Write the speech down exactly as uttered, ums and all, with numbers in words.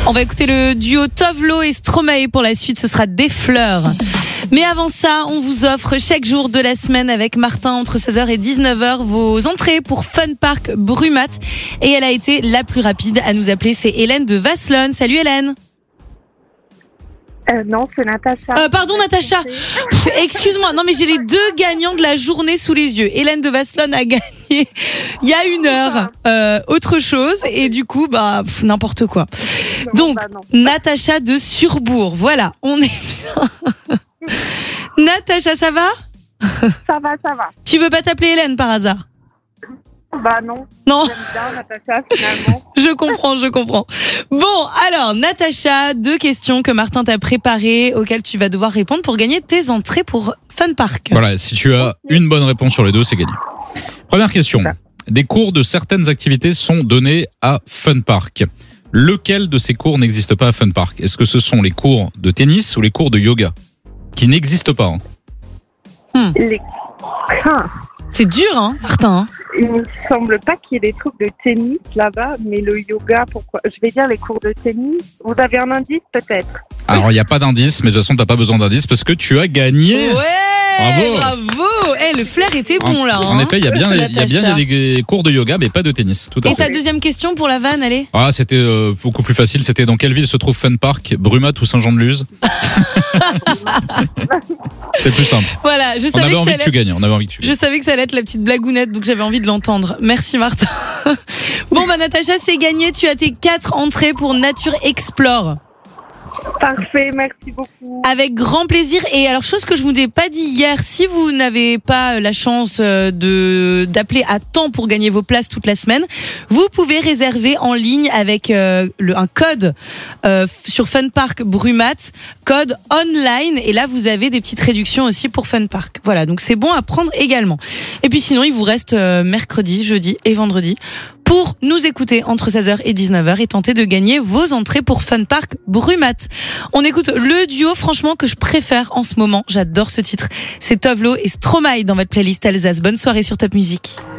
On va écouter le duo Tovlo et Stromae pour la suite, ce sera Des fleurs. Mais avant ça, on vous offre chaque jour de la semaine avec Martin entre seize heures et dix-neuf heures vos entrées pour Fun Park Brumat. Et elle a été la plus rapide à nous appeler, c'est Hélène de Vasselonne. Salut Hélène. Euh, non, c'est Natacha. Euh, pardon Natacha. Pff, excuse-moi, non mais j'ai les deux gagnants de la journée sous les yeux. Hélène de Vasselonne a gagné il y a une heure euh, autre chose et du coup bah pff, n'importe quoi. Non, Donc bah non. Natacha de Surbourg, voilà, on est bien. Natacha, ça va? Ça va, ça va. Tu veux pas t'appeler Hélène par hasard? Bah non. Non. J'aime bien Natacha finalement. Je comprends, je comprends. Bon, alors Natacha, deux questions que Martin t'a préparées auxquelles tu vas devoir répondre pour gagner tes entrées pour Fun Park. Voilà, si tu as une bonne réponse sur les deux, c'est gagné. Première question. Des cours de certaines activités sont donnés à Fun Park. Lequel de ces cours n'existe pas à Fun Park? Est-ce que ce sont les cours de tennis ou les cours de yoga? Qui n'existent pas. Hein. Hmm. Les... Ah, C'est dur, hein, Martin? il me semble pas qu'il y ait des trucs de tennis là-bas, mais le yoga, pourquoi? Je vais dire les cours de tennis. Vous avez un indice peut-être? Alors, il n'y a pas d'indice, mais de toute façon, tu n'as pas besoin d'indice parce que tu as gagné. Ouais, Bravo. bravo. Eh, le flair était bon là. En hein, effet, il y a bien, il y a bien Natacha. des cours de yoga, mais pas de tennis. Tout à Et fait. ta deuxième question pour la vanne, allez. Ah, c'était euh, beaucoup plus facile. C'était dans quelle ville se trouve Fun Park? Brumat ou Saint-Jean-de-Luz? C'était plus simple. Voilà, je On savais avait que envie ça que tu allait... gagnes. On avait envie que tu Je gagnes. savais que ça allait être la petite blagounette, donc j'avais envie de l'entendre. Merci Martin. Bon bah Natacha, c'est gagné. Tu as tes quatre entrées pour Nature Explore. Parfait, merci beaucoup. Avec grand plaisir. Et alors, chose que je vous ai pas dit hier, si vous n'avez pas la chance de d'appeler à temps pour gagner vos places toute la semaine, vous pouvez réserver en ligne avec euh, le, un code euh, sur Fun Park Brumat, code online. Et là, vous avez des petites réductions aussi pour Fun Park. Voilà, donc c'est bon à prendre également. Et puis sinon, il vous reste euh, mercredi, jeudi et vendredi pour nous écouter entre seize heures et dix-neuf heures et tenter de gagner vos entrées pour Fun Park Brumat. On écoute le duo franchement que je préfère en ce moment. J'adore ce titre. C'est Tovlo et Stromae dans votre playlist Alsace. Bonne soirée sur Top Music.